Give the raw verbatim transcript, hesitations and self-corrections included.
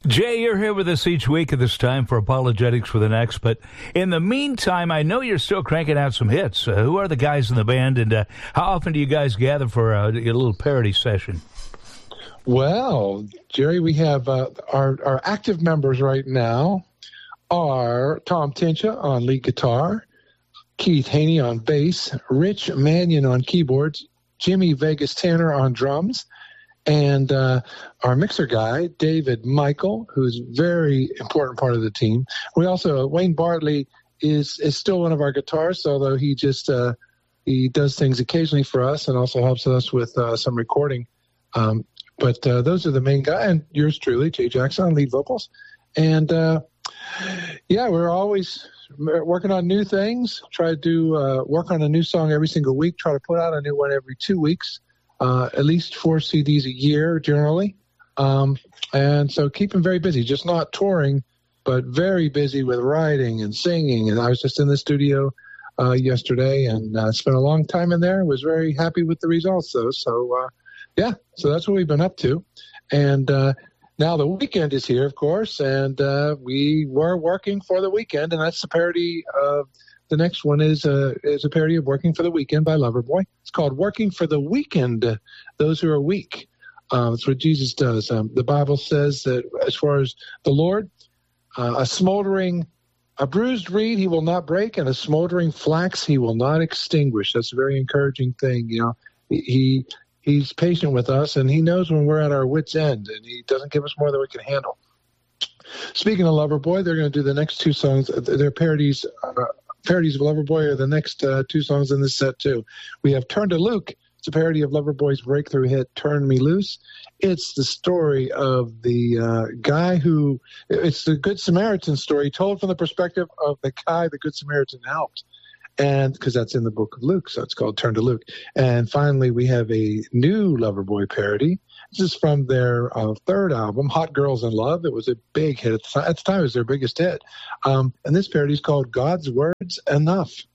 Jay, you're here with us each week at this time for Apologetics for the Next. But in the meantime, I know you're still cranking out some hits. Uh, who are the guys in the band, and uh, how often do you guys gather for a, a little parody session? Well, Jerry, we have uh, our, our active members right now are Tom Tincha on lead guitar, Keith Haney on bass, Rich Mannion on keyboards, Jimmy Vegas Tanner on drums, and uh, our mixer guy, David Michael, who's a very important part of the team. We also, Wayne Bartley is is still one of our guitarists, although he just uh, he does things occasionally for us and also helps us with uh, some recording. Um, but uh, those are the main guys, and yours truly, Jay Jackson, on lead vocals. And uh, yeah, we're always working on new things. Try to do uh, work on a new song every single week. Try to put out a new one every two weeks. Uh, at least four C Ds a year, generally. Um, and so keep them very busy, just not touring, but very busy with writing and singing. And I was just in the studio uh, yesterday and uh, spent a long time in there. Was very happy with the results, though. So, uh, yeah, so that's what we've been up to. And uh, now the weekend is here, of course, and uh, we were working for the weekend, and that's the parody of the next one is a, is a parody of Working for the Weekend by Loverboy. It's called Working for the Weekend, Those Who Are Weak. Um, that's what Jesus does. Um, the Bible says that as far as the Lord, uh, a smoldering, a bruised reed he will not break, and a smoldering flax he will not extinguish. That's a very encouraging thing. You know, he he's patient with us, and he knows when we're at our wits' end, and he doesn't give us more than we can handle. Speaking of Loverboy, they're going to do the next two songs. They're parodies. Uh, Parodies of Loverboy are the next uh, two songs in this set, too. We have Turn to Luke. It's a parody of Loverboy's breakthrough hit, Turn Me Loose. It's the story of the uh, guy who, it's the Good Samaritan story told from the perspective of the guy the Good Samaritan helped. And because that's in the book of Luke, so it's called Turn to Luke. And finally, we have a new Loverboy parody. This is from their uh, third album, Hot Girls in Love. It was a big hit at the time. At the time, it was their biggest hit. Um, and this parody is called God's Words Enough.